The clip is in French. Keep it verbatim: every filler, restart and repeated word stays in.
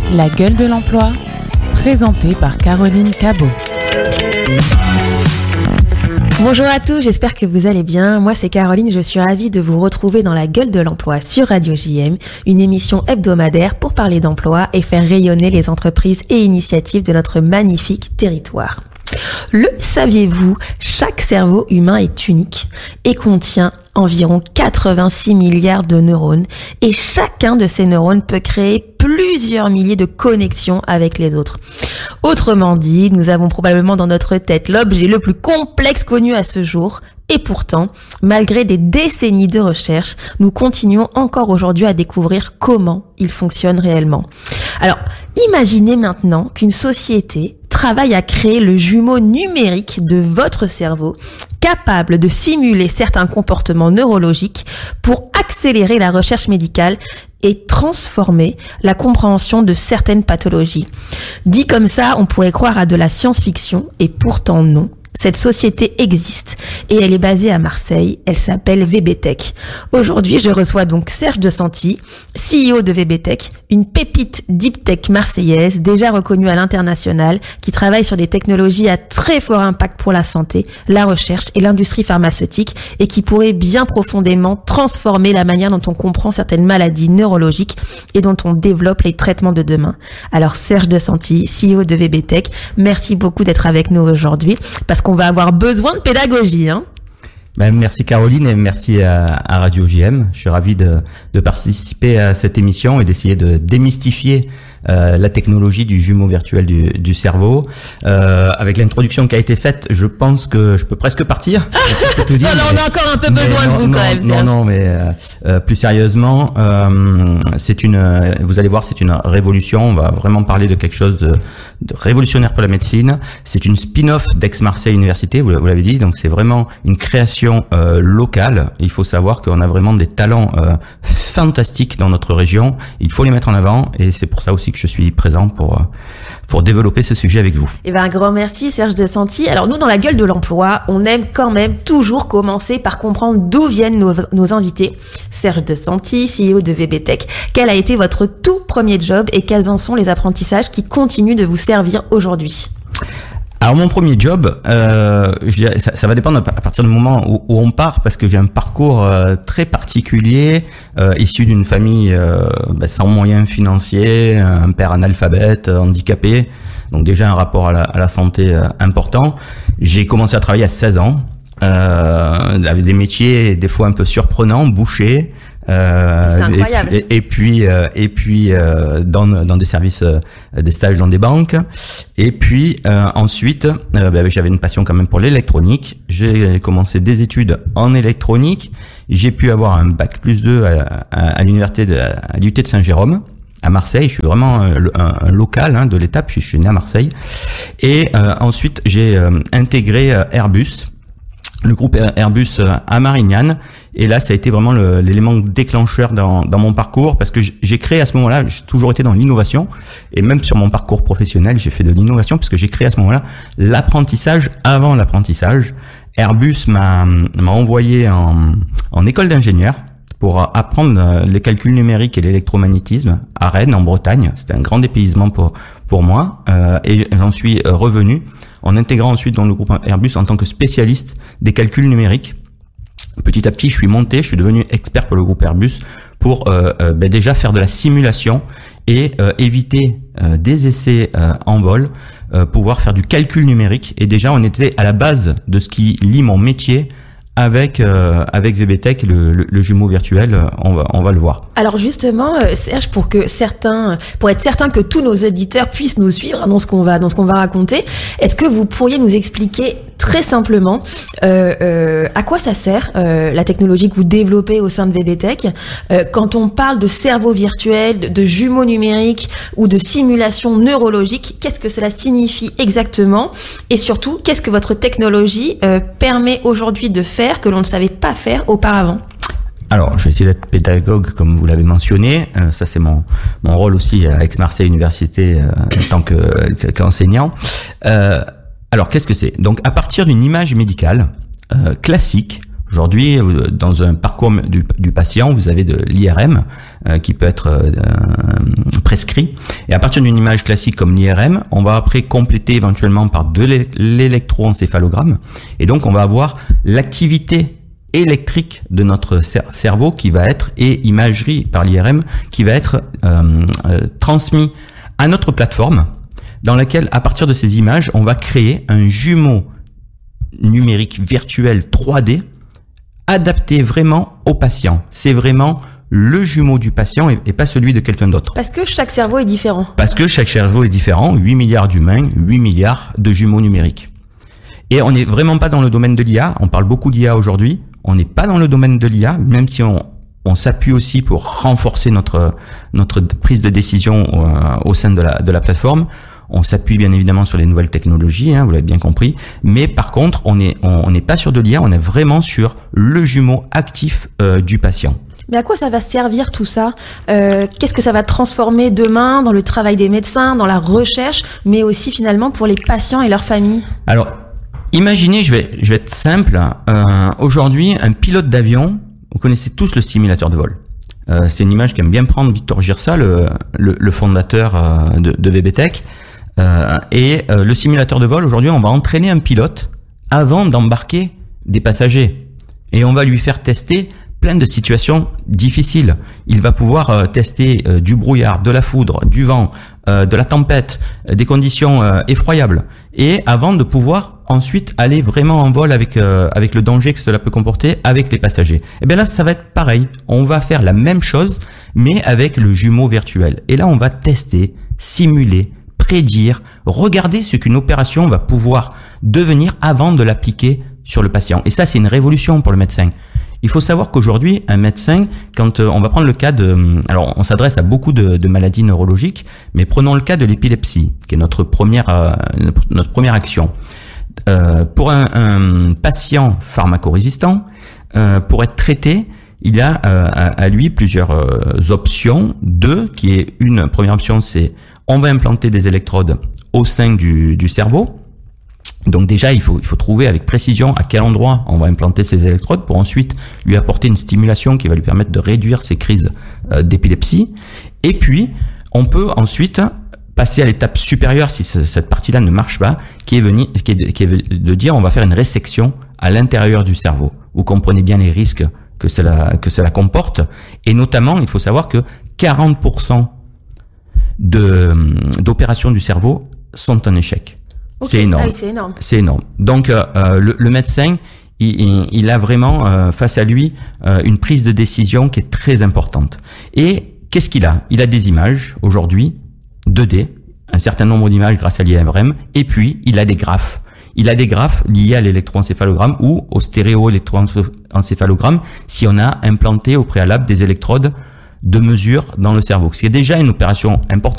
La gueule de l'emploi, présentée par Caroline Cabot. Bonjour à tous, j'espère que vous allez bien. Moi c'est Caroline, je suis ravie de vous retrouver dans La gueule de l'emploi sur Radio J M, une émission hebdomadaire pour parler d'emploi et faire rayonner les entreprises et initiatives de notre magnifique territoire. Le saviez-vous, chaque cerveau humain est unique et contient environ quatre-vingt-six milliards de neurones et chacun de ces neurones peut créer plusieurs milliers de connexions avec les autres. Autrement dit, nous avons probablement dans notre tête l'objet le plus complexe connu à ce jour. Et pourtant, malgré des décennies de recherche, nous continuons encore aujourd'hui à découvrir comment il fonctionne réellement. Alors, imaginez maintenant qu'une société travaille à créer le jumeau numérique de votre cerveau, capable de simuler certains comportements neurologiques pour accélérer la recherche médicale et transformer la compréhension de certaines pathologies. Dit comme ça, on pourrait croire à de la science-fiction, et pourtant non. Cette société existe et elle est basée à Marseille. Elle s'appelle V B Tech. Aujourd'hui, je reçois donc Serge De Santi, C E O de V B Tech, une pépite deep tech marseillaise déjà reconnue à l'international, qui travaille sur des technologies à très fort impact pour la santé, la recherche et l'industrie pharmaceutique et qui pourrait bien profondément transformer la manière dont on comprend certaines maladies neurologiques et dont on développe les traitements de demain. Alors Serge De Santi, C E O de V B Tech, merci beaucoup d'être avec nous aujourd'hui parce qu'on va avoir besoin de pédagogie, hein. Ben, merci Caroline et merci à, à Radio J M. Je suis ravi de, de participer à cette émission et d'essayer de démystifier euh, la technologie du jumeau virtuel du, du cerveau. Euh, avec l'introduction qui a été faite, je pense que je peux presque partir. Presque tout dire, non, non, on a encore un peu besoin non, de vous non, quand même. Non, non, mais euh, euh, plus sérieusement, euh, c'est une. Vous allez voir, c'est une révolution. On va vraiment parler de quelque chose de, de révolutionnaire pour la médecine. C'est une spin-off d'Aix-Marseille Université. Vous, vous l'avez dit, donc c'est vraiment une création Euh, locale. Il faut savoir qu'on a vraiment des talents euh, fantastiques dans notre région. Il faut les mettre en avant et c'est pour ça aussi que je suis présent pour pour développer ce sujet avec vous. Eh ben un grand merci Serge De Santi. Alors nous dans la gueule de l'emploi, on aime quand même toujours commencer par comprendre d'où viennent nos, nos invités. Serge De Santi, C E O de V B Tech, quel a été votre tout premier job et quels en sont les apprentissages qui continuent de vous servir aujourd'hui? Alors mon premier job, euh, je dirais, ça, ça va dépendre à partir du moment où, où on part, parce que j'ai un parcours euh, très particulier, euh, issu d'une famille euh, bah, sans moyens financiers, un père analphabète, handicapé, donc déjà un rapport à la, à la santé euh, important. J'ai commencé à travailler à seize ans, euh, avec des métiers des fois un peu surprenants, boucher. Euh, c'est incroyable. Et, et, et puis, euh, et puis euh, dans dans des services, euh, des stages dans des banques. Et puis euh, ensuite, euh, bah, j'avais une passion quand même pour l'électronique. J'ai commencé des études en électronique. J'ai pu avoir un bac plus deux à, à, à l'université de, à l'U T de Saint-Jérôme à Marseille. Je suis vraiment un, un, un local hein, de l'étape. Je, je suis né à Marseille. Et euh, ensuite, j'ai euh, intégré euh, Airbus. Le groupe Airbus à Marignane, et là ça a été vraiment le, l'élément déclencheur dans, dans mon parcours, parce que j'ai créé à ce moment-là, j'ai toujours été dans l'innovation, et même sur mon parcours professionnel j'ai fait de l'innovation, parce que j'ai créé à ce moment-là l'apprentissage avant l'apprentissage. Airbus m'a, m'a envoyé en, en école d'ingénieur pour apprendre les calculs numériques et l'électromagnétisme à Rennes, en Bretagne. C'était un grand dépaysement pour pour moi, euh, et j'en suis revenu en intégrant ensuite dans le groupe Airbus en tant que spécialiste des calculs numériques. Petit à petit, je suis monté, je suis devenu expert pour le groupe Airbus pour euh, euh, ben déjà faire de la simulation et euh, éviter euh, des essais euh, en vol, euh, pouvoir faire du calcul numérique. Et déjà, on était à la base de ce qui lie mon métier avec euh, avec V B Tech, le, le, le jumeau virtuel, on va on va le voir. Alors justement, Serge, pour que certains, pour être certain que tous nos auditeurs puissent nous suivre dans ce qu'on va dans ce qu'on va raconter, est-ce que vous pourriez nous expliquer très simplement euh, euh, à quoi ça sert euh, la technologie que vous développez au sein de V B Tech euh, quand on parle de cerveau virtuel, de, de jumeaux numériques ou de simulation neurologique? Qu'est-ce que cela signifie exactement? Et surtout, qu'est-ce que votre technologie euh, permet aujourd'hui de faire que l'on ne savait pas faire auparavant? Alors, je vais essayer d'être pédagogue, comme vous l'avez mentionné. Euh, ça, c'est mon mon rôle aussi à Aix-Marseille Université euh, en tant que qu'enseignant. Euh, alors, qu'est-ce que c'est? Donc, à partir d'une image médicale euh, classique, Aujourd'hui, dans un parcours du, du patient, vous avez de l'I R M euh, qui peut être euh, prescrit. Et à partir d'une image classique comme l'I R M, on va après compléter éventuellement par de l'électroencéphalogramme. Et donc, on va avoir l'activité électrique de notre cerveau qui va être, et imagerie par l'I R M, qui va être euh, euh, transmis à notre plateforme, dans laquelle, à partir de ces images, on va créer un jumeau numérique virtuel trois D adapté vraiment au patient. C'est vraiment le jumeau du patient et, et pas celui de quelqu'un d'autre. Parce que chaque cerveau est différent. Parce que chaque cerveau est différent. huit milliards d'humains, huit milliards de jumeaux numériques. Et on n'est vraiment pas dans le domaine de l'I A. On parle beaucoup d'I A aujourd'hui. On n'est pas dans le domaine de l'I A, même si on, on s'appuie aussi pour renforcer notre, notre prise de décision euh, au sein de la, de la plateforme. On s'appuie bien évidemment sur les nouvelles technologies, hein, vous l'avez bien compris. Mais par contre, on n'est on, on n'est pas sur de l'I A, on est vraiment sur le jumeau actif euh, du patient. Mais à quoi ça va servir tout ça ? euh, Qu'est-ce que ça va transformer demain dans le travail des médecins, dans la recherche, mais aussi finalement pour les patients et leurs familles ? Alors, imaginez, je vais, je vais être simple. Euh, aujourd'hui, un pilote d'avion, vous connaissez tous le simulateur de vol. Euh, c'est une image qu'aime bien prendre Victor Girsa, le, le, le fondateur euh, de, de V B Tech. Euh, et euh, le simulateur de vol, aujourd'hui, on va entraîner un pilote avant d'embarquer des passagers. Et on va lui faire tester plein de situations difficiles. Il va pouvoir euh, tester euh, du brouillard, de la foudre, du vent, euh, de la tempête, euh, des conditions euh, effroyables. Et avant de pouvoir ensuite aller vraiment en vol avec euh, avec le danger que cela peut comporter avec les passagers. Et bien là, ça va être pareil. On va faire la même chose, mais avec le jumeau virtuel. Et là, on va tester, simuler, prédire, regarder ce qu'une opération va pouvoir devenir avant de l'appliquer sur le patient. Et ça, c'est une révolution pour le médecin. Il faut savoir qu'aujourd'hui, un médecin, quand euh, on va prendre le cas de... Alors, on s'adresse à beaucoup de, de maladies neurologiques, mais prenons le cas de l'épilepsie, qui est notre première, euh, notre première action. Euh, pour un, un patient pharmacorésistant, euh, pour être traité, il a euh, à, à lui plusieurs euh, options. Deux, qui est une première option, c'est on va implanter des électrodes au sein du, du cerveau. Donc déjà, il faut, il faut trouver avec précision à quel endroit on va implanter ces électrodes pour ensuite lui apporter une stimulation qui va lui permettre de réduire ses crises euh, d'épilepsie. Et puis, on peut ensuite passer à l'étape supérieure si ce, cette partie-là ne marche pas, qui est, venir, qui, est de, qui est de dire on va faire une résection à l'intérieur du cerveau. Vous comprenez bien les risques que cela, que cela comporte. Et notamment, il faut savoir que quarante pour cent de, d'opérations du cerveau sont un échec. Okay. C'est énorme. Ah oui, c'est énorme. C'est énorme. Donc, euh, le, le médecin, il, il, il a vraiment euh, face à lui euh, une prise de décision qui est très importante. Et qu'est-ce qu'il a ? Il a des images aujourd'hui, deux D, un certain nombre d'images grâce à l'I R M, et puis il a des graphes. Il a des graphes liés à l'électroencéphalogramme ou au stéréoélectroencéphalogramme si on a implanté au préalable des électrodes de mesure dans le cerveau. Ce qui est déjà une opération importante